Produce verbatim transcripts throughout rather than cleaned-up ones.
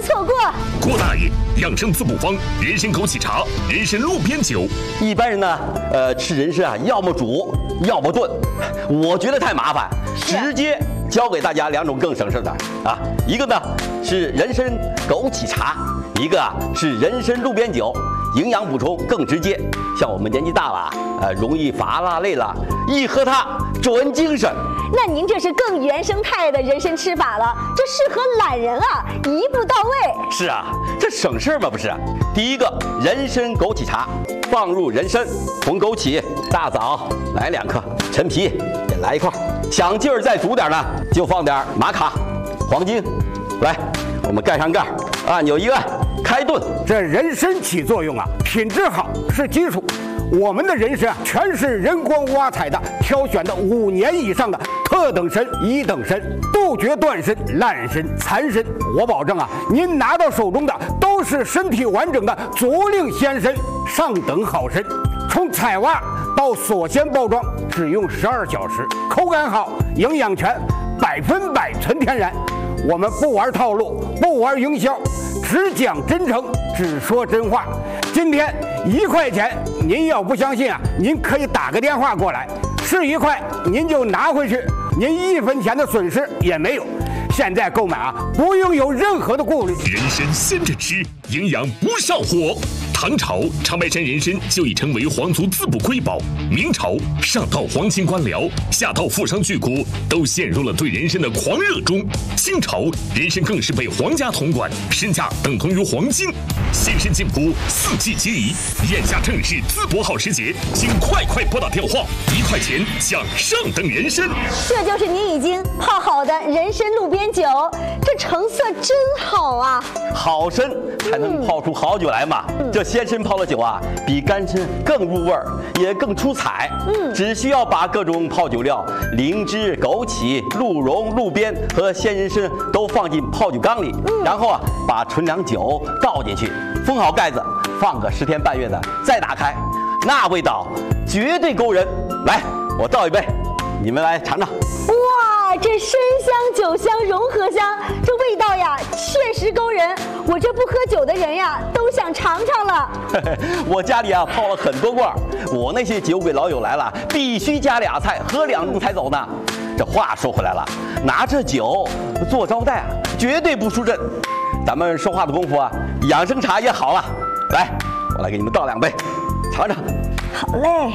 错过。 郭大爷，养生滋补方：人参枸杞茶、人参鹿鞭酒。 一般人呢，呃，吃人参啊，要么煮，要么炖。我觉得太麻烦，直接教给大家两种更省事的啊。一个呢是人参枸杞茶，一个啊是人参鹿鞭酒，营养补充更直接。像我们年纪大了，呃，容易乏了累了，一喝它准精神。 那您这是更原生态的人参吃法了，这适合懒人啊，一步到位。 是啊，这省事嘛，不是？第一个人参枸杞茶，放入人参、红枸杞、大枣来两克，陈皮也来一块。想劲儿再足点呢，就放点玛卡、黄精。来，我们盖上盖，按钮一按，开炖。 这人参起作用啊，品质好是基础。我们的人参啊，全是人工挖采的，挑选的五年以上的特等参、一等参，杜绝断参、烂参、残参。我保证啊，您拿到手中的都是身体完整的足令鲜参，上等好参。从采挖到锁鲜包装，只用十二小时，口感好，营养全，百分百纯天然。我们不玩套路，不玩营销，只讲真诚，只说真话。今天一块钱，您要不相信啊，您可以打个电话过来，是一块您就拿回去，您一分钱的损失也没有。现在购买啊，不用有任何的顾虑。 人参鲜着吃，营养不上火。唐朝长白山人参就已成为皇族滋补瑰宝。明朝上到皇亲官僚，下到富商巨贾，都陷入了对人参的狂热中。清朝人参更是被皇家统管，身价等同于黄金。鲜参进补，四季皆宜。眼下正是滋补好时节，请快快拨打电话，一块钱享上等人参。 这就是您已经泡好的人参鹿鞭酒，这成色真好啊！ 好参才能泡出好酒来嘛。嗯、这鲜参泡的酒啊，比干参更入味儿，也更出彩。嗯，只需要把各种泡酒料，灵芝、枸杞、鹿茸、鹿鞭和鲜人参都放进泡酒缸里，嗯、然后啊，把纯粮酒倒进去，封好盖子，放个十天半月的，再打开，那味道绝对勾人。来，我倒一杯，你们来尝尝。 哇，这参香酒香融合香，这味道呀确实勾人。我这不喝酒的人呀，都想尝尝了。 我家里啊泡了很多罐，我那些酒鬼老友来了，必须加俩菜，喝两盅才走呢。这话说回来了，拿这酒做招待啊，绝对不输阵。咱们说话的功夫啊，养生茶也好了。来，我来给你们倒两杯，尝尝。 好嘞。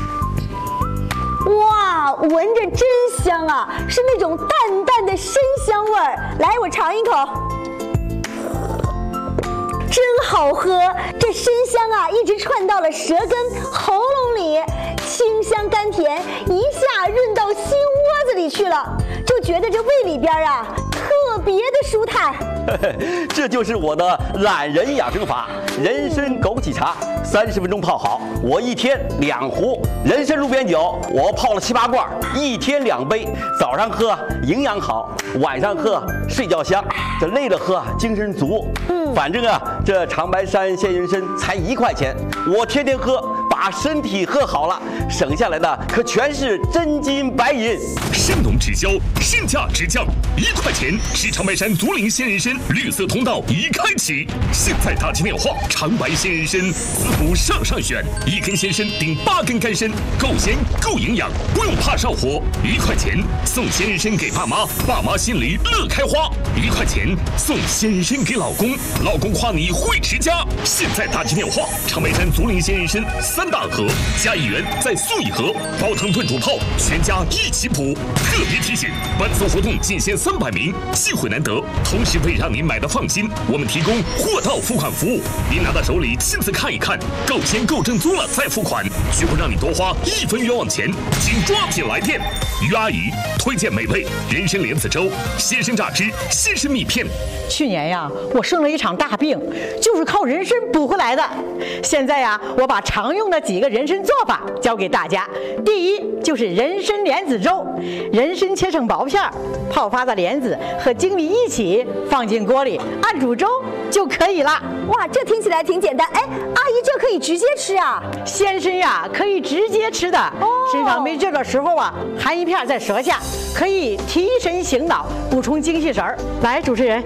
哇，闻着真香啊，是那种淡淡的参香味儿。来，我尝一口，真好喝。这参香啊，一直串到了舌根、喉咙里，清香甘甜，一下润到心窝子里去了，就觉得这胃里边啊特别的舒坦。 这就是我的懒人养生法，人参枸杞茶，三十分钟泡好。我一天两壶人参鹿鞭酒，我泡了七八罐，一天两杯。早上喝营养好，晚上喝睡觉香。这累了喝精神足。嗯，反正啊，这长白山鲜人参才一块钱，我天天喝，把身体喝好了，省下来的可全是真金白银。 生农直销，身价直降，一块钱是长白山竹林鲜人参绿色通道已开启。现在打起电话，长白鲜人参滋补上上选，一根鲜参顶八根干参，够鲜够营养，不用怕上火。一块钱送鲜人参给爸妈，爸妈心里乐开花；一块钱送鲜人参给老公，老公夸你会持家。现在打起电话，长白山竹林鲜人参三大盒加一元再送一盒，煲汤炖煮泡，全家一起补。特别提醒，本次活动仅限三百名，机会难得，同时为让您买的放心，我们提供货到付款服务。您拿到手里亲自看一看，够鲜够正宗了再付款，绝不让你多花一分冤枉钱。请抓紧来电。于阿姨推荐美味人参莲子粥、鲜参榨汁、鲜参蜜片。 去年呀，我生了一场大病，就是靠人参补回来的。现在呀，我把常用的几个人参做法教给大家。第一就是人参莲子粥，人参切成薄片，泡发的莲子和粳米一起放进锅里，按煮粥就可以了。 哇，这听起来挺简单。哎，阿姨，这可以直接吃啊？ 鲜参呀，可以直接吃的。哦，身上没劲的时候啊，含一片在舌下，可以提神醒脑，补充精气神儿。来，主持人。